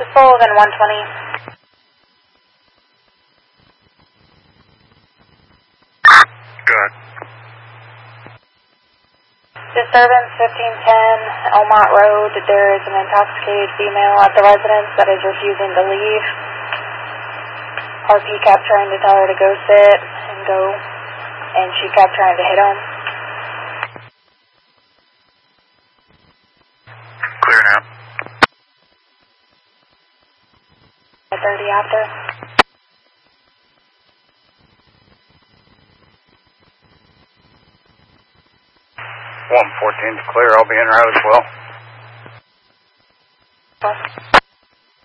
Sullivan 120. Good. Disturbance 1510 Elmont Road. There is an intoxicated female at the residence that is refusing to leave. RP kept trying to tell her to go sit and go, and she kept trying to hit him. Clear now. 30 after. 114's clear. I'll be en route as well. Well.